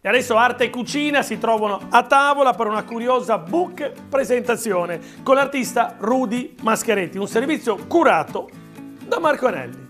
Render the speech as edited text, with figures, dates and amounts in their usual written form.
E adesso arte e cucina si trovano a tavola per una curiosa book presentazione con l'artista Rudy Mascheretti, un servizio curato da Marco Anelli.